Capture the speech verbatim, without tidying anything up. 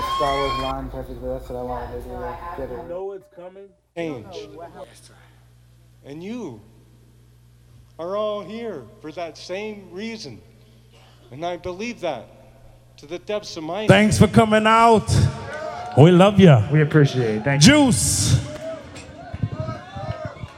Star Wars line perfectly. That's what I wanted to do. Like, get it. You know it's coming. Change. And you are all here for that same reason. And I believe that to the depths of my Thanks for coming out. We love you. We appreciate it. Thank you. Juice.